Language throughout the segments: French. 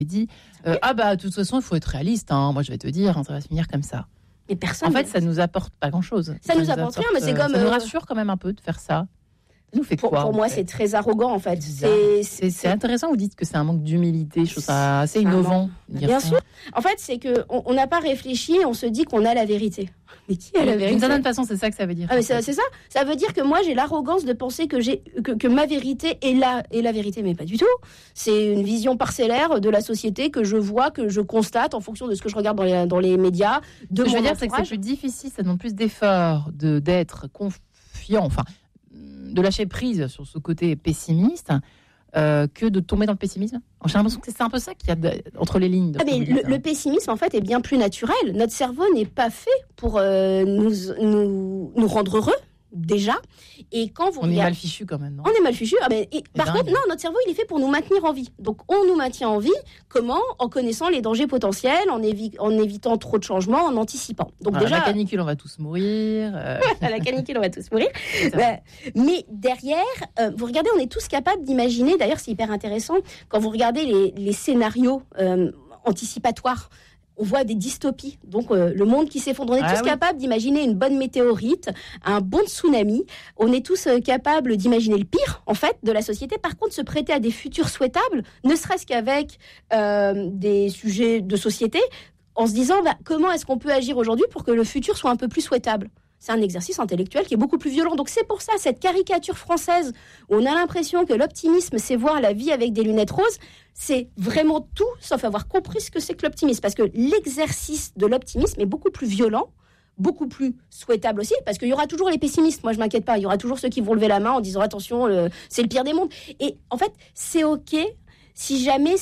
dit de toute façon, il faut être réaliste. Moi, je vais te dire, ça va se finir comme ça. Mais personne. En fait, ça nous apporte pas grand-chose. Ça nous apporte rien, mais c'est comme. Ça nous rassure quand même un peu de faire ça. Ça nous fait quoi pour moi, c'est très arrogant en fait. C'est intéressant. Vous dites que c'est un manque d'humilité. Je trouve ça assez innovant. Bien sûr. En fait, c'est que on n'a pas réfléchi. On se dit qu'on a la vérité. Mais qui a la vérité ? D'une certaine façon, c'est ça que ça veut dire. Mais c'est ça. Ça veut dire que moi, j'ai l'arrogance de penser que ma vérité est la vérité, mais pas du tout. C'est une vision parcellaire de la société que je vois, que je constate en fonction de ce que je regarde dans les médias. Ce que je veux dire, c'est que c'est plus difficile, ça demande plus d'efforts d'être confiant, de lâcher prise sur ce côté pessimiste. Que de tomber dans le pessimisme. J'ai l'impression que c'est un peu ça qu'il y a entre les lignes. Mais le pessimisme, en fait, est bien plus naturel. Notre cerveau n'est pas fait pour nous rendre heureux, déjà. Et quand vous est mal fichu quand même, non ? On est mal fichu. Par contre, non, notre cerveau, il est fait pour nous maintenir en vie. Donc, on nous maintient en vie. Comment ? En connaissant les dangers potentiels, en évitant trop de changements, en anticipant. Donc, déjà, la canicule, on va tous mourir. La canicule, on va tous mourir. Mais derrière, vous regardez, on est tous capables d'imaginer. D'ailleurs, c'est hyper intéressant quand vous regardez les scénarios anticipatoires. On voit des dystopies, donc le monde qui s'effondre. On est tous capables d'imaginer une bonne météorite, un bon tsunami. On est tous capables d'imaginer le pire, en fait, de la société. Par contre, se prêter à des futurs souhaitables, ne serait-ce qu'avec des sujets de société, en se disant comment est-ce qu'on peut agir aujourd'hui pour que le futur soit un peu plus souhaitable. C'est un exercice intellectuel qui est beaucoup plus violent. Donc c'est pour ça, cette caricature française, où on a l'impression que l'optimisme, c'est voir la vie avec des lunettes roses, c'est vraiment tout, sauf avoir compris ce que c'est que l'optimisme. Parce que l'exercice de l'optimisme est beaucoup plus violent, beaucoup plus souhaitable aussi, parce qu'il y aura toujours les pessimistes. Moi, je m'inquiète pas. Il y aura toujours ceux qui vont lever la main en disant « Attention, c'est le pire des mondes ». Et en fait, c'est OK si jamais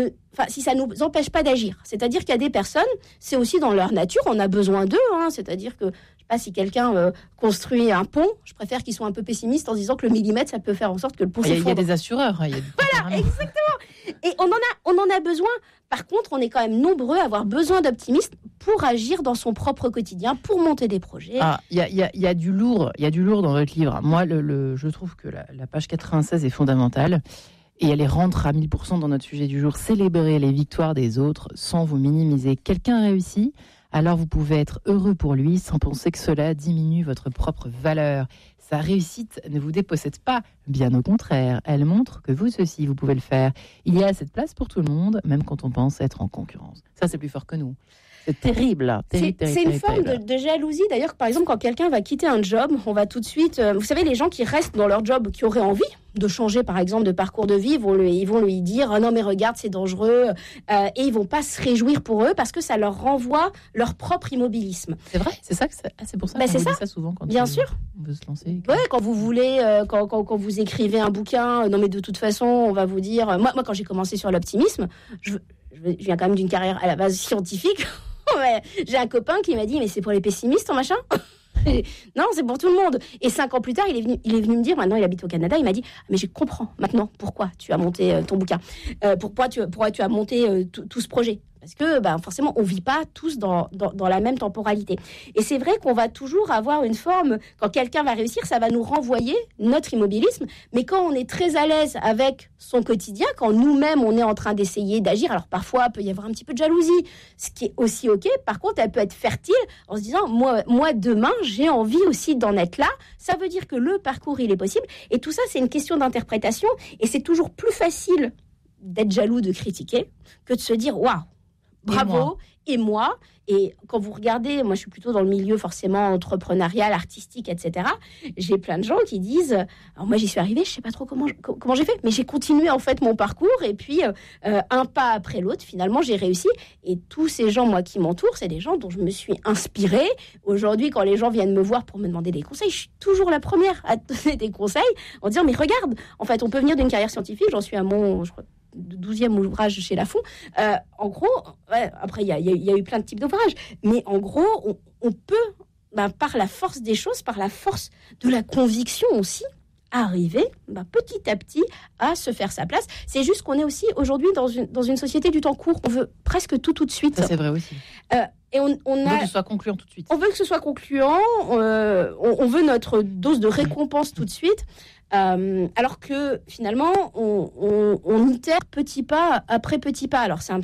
si ça nous empêche pas d'agir. C'est-à-dire qu'il y a des personnes, c'est aussi dans leur nature, on a besoin d'eux. C'est-à-dire que si quelqu'un construit un pont, je préfère qu'ils soient un peu pessimistes en disant que le millimètre, ça peut faire en sorte que le pont s'effondre. Il y a des assureurs. Voilà, exactement. Et on en a besoin. Par contre, on est quand même nombreux à avoir besoin d'optimistes pour agir dans son propre quotidien, pour monter des projets. Il y a du lourd dans votre livre. Moi, je trouve que la page 96 est fondamentale. Et elle rentre à 1000% dans notre sujet du jour. Célébrer les victoires des autres sans vous minimiser. Quelqu'un réussit, alors vous pouvez être heureux pour lui sans penser que cela diminue votre propre valeur. Sa réussite ne vous dépossède pas, bien au contraire. Elle montre que vous aussi, vous pouvez le faire. Il y a cette place pour tout le monde, même quand on pense être en concurrence. Ça, c'est plus fort que nous. C'est terrible. C'est une forme de jalousie. D'ailleurs, par exemple, quand quelqu'un va quitter un job, on va tout de suite... vous savez, les gens qui restent dans leur job, qui auraient envie de changer, par exemple, de parcours de vie, ils vont lui dire « Non, mais regarde, c'est dangereux ». Et ils vont pas se réjouir pour eux parce que ça leur renvoie leur propre immobilisme. C'est vrai ? C'est ça que c'est pour ça qu'on dit ça souvent quand bien sûr. On veut se lancer. Ouais, quand vous voulez, quand vous écrivez un bouquin, non mais de toute façon, on va vous dire... Moi, quand j'ai commencé sur l'optimisme, je viens quand même d'une carrière à la base scientifique. Ouais, j'ai un copain qui m'a dit mais c'est pour les pessimistes ton machin. Non, c'est pour tout le monde. Et 5 ans plus tard, il est venu me dire, maintenant il habite au Canada, il m'a dit mais je comprends maintenant pourquoi tu as monté ton bouquin, pourquoi tu as monté tout ce projet. Parce que forcément, on ne vit pas tous dans la même temporalité. Et c'est vrai qu'on va toujours avoir une forme, quand quelqu'un va réussir, ça va nous renvoyer notre immobilisme. Mais quand on est très à l'aise avec son quotidien, quand nous-mêmes, on est en train d'essayer d'agir, alors parfois, il peut y avoir un petit peu de jalousie, ce qui est aussi OK. Par contre, elle peut être fertile en se disant, moi demain, j'ai envie aussi d'en être là. Ça veut dire que le parcours, il est possible. Et tout ça, c'est une question d'interprétation. Et c'est toujours plus facile d'être jaloux, de critiquer, que de se dire, waouh, bravo, et moi. Et quand vous regardez, moi je suis plutôt dans le milieu forcément entrepreneurial, artistique, etc. J'ai plein de gens qui disent, alors moi j'y suis arrivée, je sais pas trop comment j'ai fait, mais j'ai continué en fait mon parcours et puis un pas après l'autre, finalement j'ai réussi. Et tous ces gens, moi qui m'entourent, c'est des gens dont je me suis inspirée. Aujourd'hui, quand les gens viennent me voir pour me demander des conseils, je suis toujours la première à donner des conseils en disant, mais regarde, en fait on peut venir d'une carrière scientifique, j'en suis à mon, je crois, 12e ouvrage chez Lafon. En gros, après il y a eu plein de types d'ouvrages, mais en gros on peut, par la force des choses, par la force de la conviction aussi, arriver petit à petit à se faire sa place. C'est juste qu'on est aussi aujourd'hui dans une société du temps court. On veut presque tout de suite. Ça c'est vrai aussi. Et on veut que ce soit concluant tout de suite. On veut que ce soit concluant. On veut notre dose de récompense tout de suite. Alors que finalement, on itère petit pas après petit pas. Alors c'est un